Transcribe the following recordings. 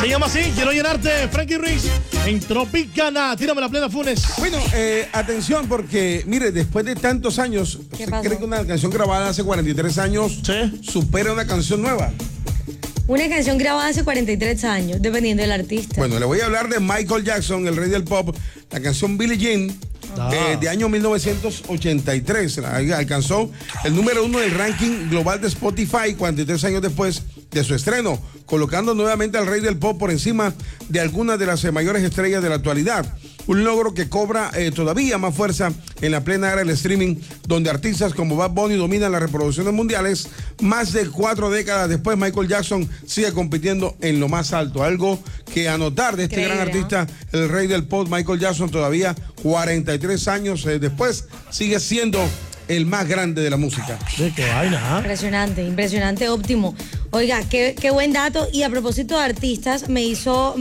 Se llama así, Quiero Llenarte, Frankie Ruiz, en Tropicana. Tírame la plena, Funes. Bueno, atención, porque, mire, después de tantos años, ¿usted cree que una canción grabada hace 43 años supera una canción nueva? Una canción grabada hace 43 años, dependiendo del artista. Bueno, le voy a hablar de Michael Jackson, el rey del pop, la canción Billie Jean, de año 1983. Alcanzó el número 1 del ranking global de Spotify 43 años después de su estreno, colocando nuevamente al rey del pop por encima de algunas de las mayores estrellas de la actualidad. Un logro que cobra todavía más fuerza en la plena era del streaming, donde artistas como Bad Bunny dominan las reproducciones mundiales. Más de 4 décadas después, Michael Jackson sigue compitiendo en lo más alto. Algo que anotar de este gran artista, el rey del pop, Michael Jackson, todavía 43 años después, sigue siendo el más grande de la música. ¿De qué vaina? Impresionante, óptimo. Oiga, qué buen dato. Y a propósito de artistas, me hizo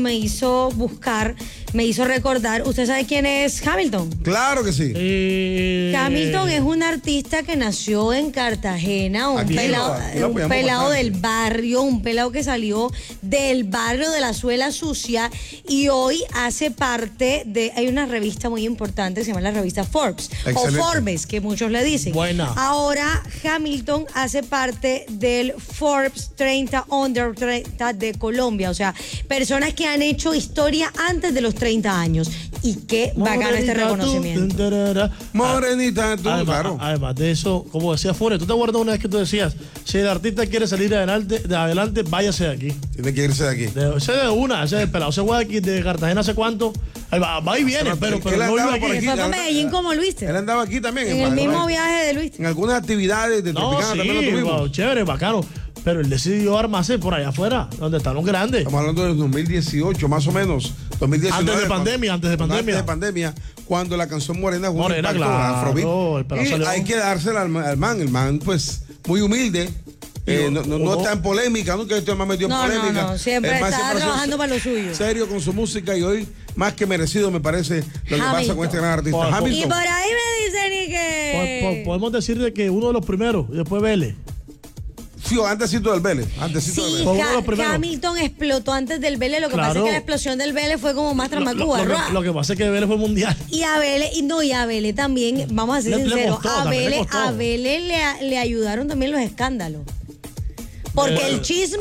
recordar. ¿Usted sabe quién es Hamilton? Claro que sí. Hamilton es un artista que nació en Cartagena, un pelado del barrio, un pelado que salió del barrio de la suela sucia y hoy hace parte de, hay una revista muy importante que se llama la revista Forbes. Excelente. O Forbes, que muchos le dicen. Buena. Ahora Hamilton hace parte del Forbes 30 Under 30 de Colombia, o sea, personas que han hecho historia antes de los 30 años. Y qué bacano este reconocimiento. Morenita, tú, claro. Además de eso, como decía Funes, ¿tú te acuerdas una vez que tú decías, si el artista quiere salir de adelante, váyase de aquí? Tiene que irse de aquí. Ese del pelado, se juega aquí de Cartagena hace cuánto. Va y viene, pero no iba aquí. Fue para Medellín como Luis. Él andaba aquí también. En el mismo viaje de Luis. En algunas actividades de Tropicana también lo tuvimos. Wow, chévere, bacano. Pero él decidió armarse por allá afuera, donde están los grandes. Estamos hablando del 2018, más o menos. 2019. Antes de pandemia, cuando la canción Morena jugó un impacto Afrobeat. Y hay que dársela al man. El man, pues, muy humilde. No está en polémica, nunca este man metió en polémica. No, siempre está trabajando para lo suyo. Serio con su música y hoy, más que merecido, me parece lo que pasa con este gran artista. Hamilton. Y por ahí me dicen que... Podemos decir de que uno de los primeros, y después Vélez. Sí, antesito del Vélez. Sí, Hamilton explotó antes del Vélez. Lo que pasa es que la explosión del Vélez fue como más tramacuba. Lo que pasa es que Vélez fue mundial. Y a Vélez también, vamos a ser sinceros, a Vélez le ayudaron también los escándalos. Porque el chisme,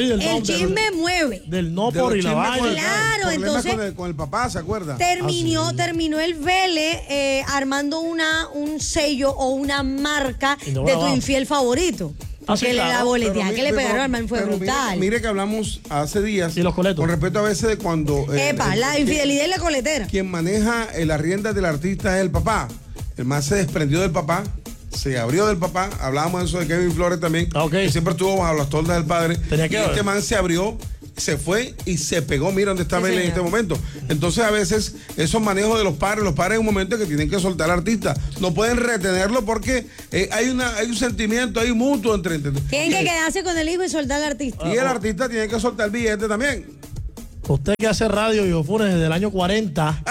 mueve. Del no por y la vaina. Claro, entonces. Con el papá, ¿se acuerda? Terminó el Vélez armando un sello o una marca de tu infiel favorito. Porque la boleteada que le pegaron al man fue brutal. Mire que hablamos hace días. Y los coletos. Con respecto a veces de cuando. La infidelidad y la coletera. Quien maneja la rienda del artista es el papá. El man se desprendió del papá. Se abrió del papá, hablábamos de eso de Kevin Flores también, que siempre estuvo bajo las toldas del padre. Este man se abrió, se fue y se pegó, mira dónde está Vélez en este momento. Entonces a veces esos manejos de los padres en un momento que tienen que soltar al artista, no pueden retenerlo porque hay un sentimiento ahí mutuo entre tienen que quedarse con el hijo y soltar al artista. Y el artista tiene que soltar el billete también. Usted que hace radio y Funes desde el año 40,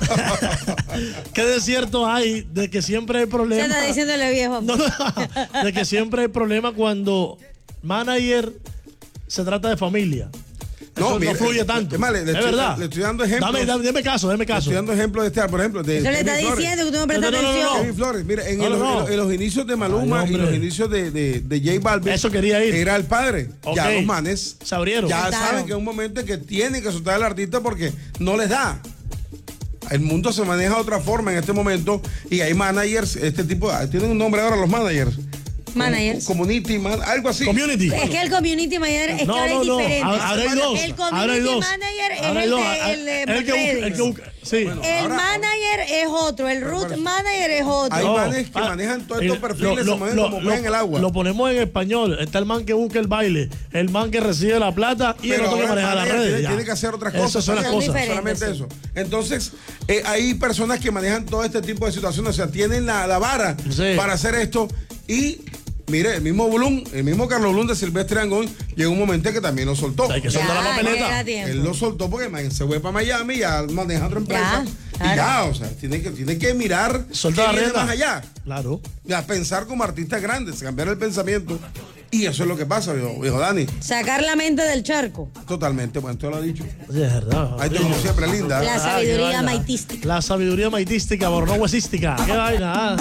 ¿qué desierto hay de que siempre hay problemas? Se está diciéndole viejo. De que siempre hay problemas cuando manager se trata de familia. No fluye tanto. Es verdad. Le estoy dando ejemplos. Dame caso. Estoy dando ejemplos de por ejemplo. Eso le está diciendo que tú no prestas atención. Kevin Flores, mira, en los inicios de Maluma y los inicios de J Balvin. Eso quería ir. Era el padre. Ya los manes se abrieron. Ya saben que es un momento que tienen que soltar al artista porque no les da. El mundo se maneja de otra forma en este momento y hay managers, tienen un nombre ahora los managers. Managers. Community, algo así. Community. Es que el community manager es que ahora es diferente. Ahora hay dos. El community manager es el de redes. El manager es otro, el root manager es otro. Hay manes que manejan todos estos perfiles, se mueven como en el agua. Lo ponemos en español. Está el man que busca el baile, el man que recibe la plata y el otro que maneja las redes. Tiene que hacer otras cosas. Esas son las cosas. Solamente eso. Entonces, hay personas que manejan todo este tipo de situaciones, o sea, tienen la vara para hacer esto y... Mire, el mismo Carlos Blum de Silvestre Angón, llegó un momento que también lo soltó. Hay que soltar la papeleta. Él lo soltó porque se fue para Miami, ya maneja otra empresa. Y ya, o sea, tiene que mirar soltar la rienda más allá. Claro. Y a pensar como artistas grandes, cambiar el pensamiento. Y eso es lo que pasa, viejo Dani. Sacar la mente del charco. Totalmente, bueno, usted lo ha dicho. Sí, es verdad. Ahí como siempre, linda. La sabiduría maitística. La sabiduría maitística, borno huesística. Qué vaina.